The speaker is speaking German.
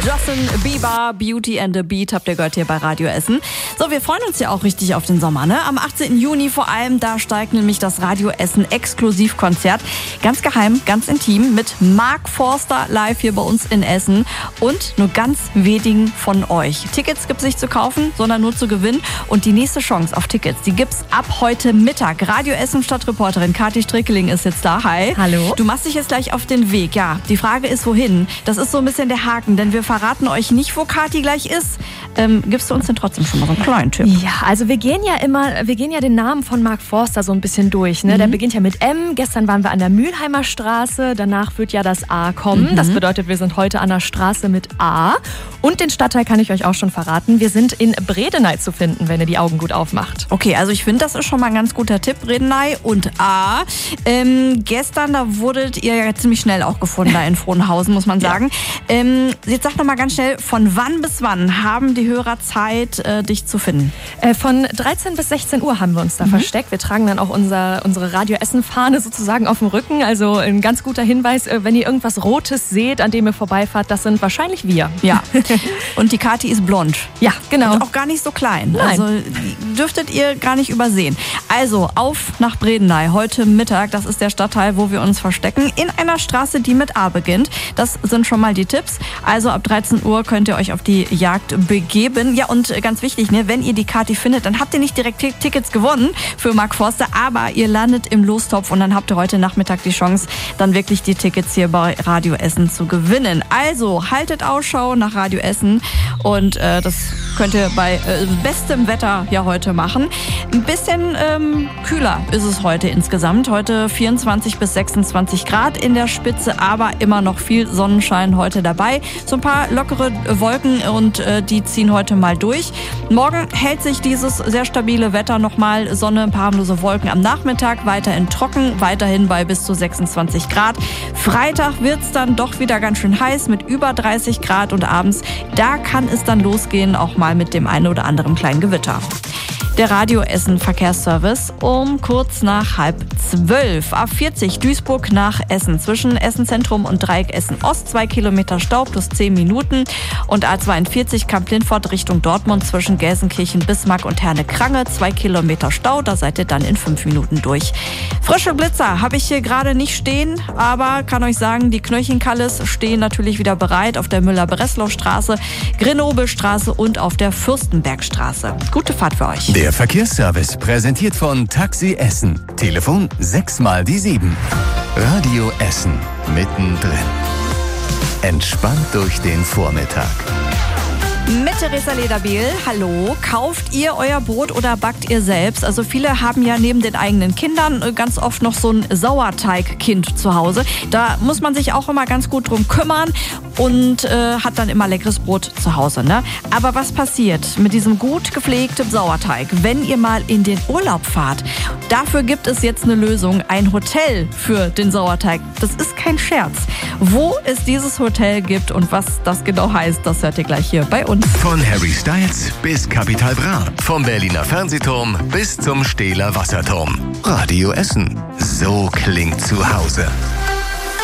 Justin Bieber, Beauty and the Beat habt ihr gehört hier bei Radio Essen. So, wir freuen uns ja auch richtig auf den Sommer, ne? Am 18. Juni vor allem, da steigt nämlich das Radio Essen Exklusivkonzert. Ganz geheim, ganz intim mit Mark Forster live hier bei uns in Essen und nur ganz wenigen von euch. Tickets gibt's nicht zu kaufen, sondern nur zu gewinnen. Und die nächste Chance auf Tickets, die gibt's ab heute Mittag. Radio Essen Stadtreporterin Kathi Strickeling ist jetzt da. Hi. Hallo. Du machst dich jetzt gleich auf den Weg. Ja, die Frage ist, wohin? Das ist so ein bisschen der Haken, denn wir verraten euch nicht, wo Kathi gleich ist. Gibst du uns denn trotzdem schon mal so einen kleinen Tipp? Ja, also wir gehen ja den Namen von Mark Forster so ein bisschen durch. Ne? Der beginnt ja mit M. Gestern waren wir an der Mülheimer Straße. Danach wird ja das A kommen. Das bedeutet, wir sind heute an der Straße mit A. Und den Stadtteil kann ich euch auch schon verraten. Wir sind in Bredeney zu finden, wenn ihr die Augen gut aufmacht. Okay, also ich finde, das ist schon mal ein ganz guter Tipp, Bredeney und A. Gestern, da wurdet ihr ja ziemlich schnell auch gefunden, da in Frohnhausen, muss man sagen. Jetzt sag noch mal ganz schnell, von wann bis wann haben die Hörer Zeit, dich zu finden? Von 13 bis 16 Uhr haben wir uns da versteckt. Wir tragen dann auch unsere Radio Essen-Fahne sozusagen auf dem Rücken. Also ein ganz guter Hinweis, wenn ihr irgendwas Rotes seht, an dem ihr vorbeifahrt, das sind wahrscheinlich wir. Ja, und die Kathi ist blond. Ja, genau. Und auch gar nicht so klein. Nein. Also dürftet ihr gar nicht übersehen. Also auf nach Bredeney heute Mittag. Das ist der Stadtteil, wo wir uns verstecken. In einer Straße, die mit A beginnt. Das sind schon mal die Tipps. Also ab 13 Uhr könnt ihr euch auf die Jagd begeben. Ja, und ganz wichtig, ne, wenn ihr die Kathi findet, dann habt ihr nicht direkt Tickets gewonnen für Mark Forster, aber ihr landet im Lostopf und dann habt ihr heute Nachmittag die Chance, dann wirklich die Tickets hier bei Radio Essen zu gewinnen. Also haltet Ausschau nach Radio Essen und das könnt ihr bei bestem Wetter ja heute machen. Ein bisschen kühler ist es heute insgesamt. Heute 24 bis 26 Grad in der Spitze, aber immer noch viel Sonnenschein heute dabei. So ein paar lockere Wolken und die ziehen heute mal durch. Morgen hält sich dieses sehr stabile Wetter nochmal. Sonne, ein paar harmlose Wolken am Nachmittag, weiterhin trocken, weiterhin bei bis zu 26 Grad. Freitag wird es dann doch wieder ganz schön heiß mit über 30 Grad und abends, da kann es dann losgehen, auch mal mit dem einen oder anderen kleinen Gewitter. Der Radio Essen Verkehrsservice um kurz nach 11:30. A40 Duisburg nach Essen. Zwischen Essen Zentrum und Dreieck Essen Ost 2 Kilometer Stau plus 10 Minuten. Und A42 Kamp-Lindfort Richtung Dortmund zwischen Gelsenkirchen, Bismarck und Herne-Krange 2 Kilometer Stau. Da seid ihr dann in 5 Minuten durch. Frische Blitzer habe ich hier gerade nicht stehen, aber kann euch sagen, die Knöchenkalles stehen natürlich wieder bereit auf der Müller-Breslau-Straße, Grenoble-Straße und auf der Fürstenbergstraße. Gute Fahrt für euch. Der Verkehrsservice präsentiert von Taxi Essen. Telefon 6x7. Radio Essen mittendrin. Entspannt durch den Vormittag. Mit Theresa Lederbiel, hallo. Kauft ihr euer Brot oder backt ihr selbst? Also viele haben ja neben den eigenen Kindern ganz oft noch so ein Sauerteigkind zu Hause. Da muss man sich auch immer ganz gut drum kümmern und hat dann immer leckeres Brot zu Hause, ne? Aber was passiert mit diesem gut gepflegten Sauerteig, wenn ihr mal in den Urlaub fahrt? Dafür gibt es jetzt eine Lösung, ein Hotel für den Sauerteig. Das ist kein Scherz. Wo es dieses Hotel gibt und was das genau heißt, das hört ihr gleich hier bei uns. Von Harry Styles bis Capital Bra. Vom Berliner Fernsehturm bis zum Stehler Wasserturm. Radio Essen. So klingt zu Hause.